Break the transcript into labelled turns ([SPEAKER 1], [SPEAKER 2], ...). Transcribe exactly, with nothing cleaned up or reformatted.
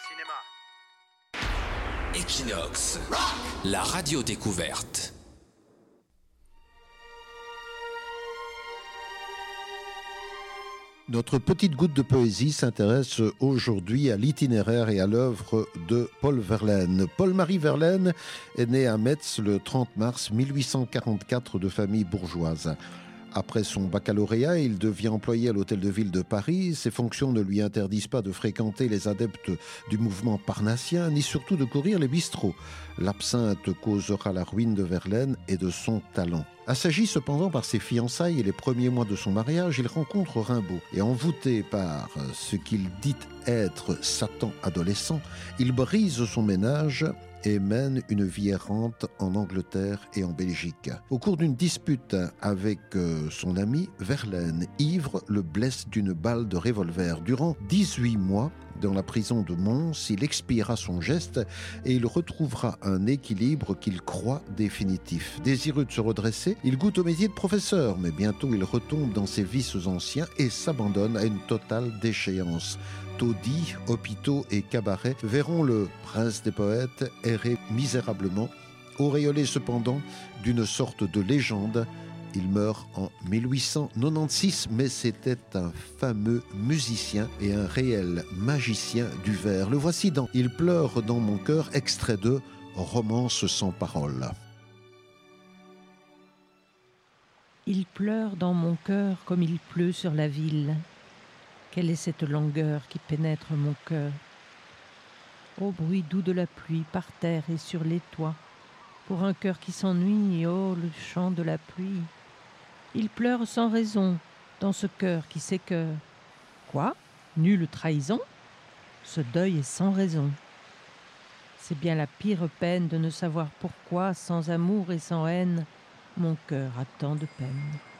[SPEAKER 1] cinéma.
[SPEAKER 2] Equinox, la radio découverte.
[SPEAKER 3] Notre petite goutte de poésie s'intéresse aujourd'hui à l'itinéraire et à l'œuvre de Paul Verlaine. Paul-Marie Verlaine est né à Metz le trente mars mille huit cent quarante-quatre de famille bourgeoise. Après son baccalauréat, il devient employé à l'Hôtel de Ville de Paris. Ses fonctions ne lui interdisent pas de fréquenter les adeptes du mouvement parnassien, ni surtout de courir les bistrots. L'absinthe causera la ruine de Verlaine et de son talent. Assagi cependant par ses fiançailles et les premiers mois de son mariage, il rencontre Rimbaud. Et envoûté par ce qu'il dit être Satan adolescent, il brise son ménage et mène une vie errante en Angleterre et en Belgique. Au cours d'une dispute avec son ami, Verlaine, ivre, le blesse d'une balle de revolver. Durant dix-huit mois, dans la prison de Mons, il expiera son geste et il retrouvera un équilibre qu'il croit définitif. Désireux de se redresser, il goûte au métier de professeur, mais bientôt il retombe dans ses vices anciens et s'abandonne à une totale déchéance. Taudis, hôpitaux et cabarets verront le prince des poètes errer misérablement, auréolé cependant d'une sorte de légende. Il meurt en mille huit cent quatre-vingt-seize, mais c'était un fameux musicien et un réel magicien du vers. Le voici dans « Il pleure dans mon cœur », extrait de « Romance sans parole ».
[SPEAKER 4] Il pleure dans mon cœur comme il pleut sur la ville. Quelle est cette langueur qui pénètre mon cœur? Ô bruit doux de la pluie par terre et sur les toits, pour un cœur qui s'ennuie, oh le chant de la pluie. Il pleure sans raison dans ce cœur qui s'écœure. Quoi? Nulle trahison? Ce deuil est sans raison. C'est bien la pire peine de ne savoir pourquoi, sans amour et sans haine, mon cœur a tant de peine.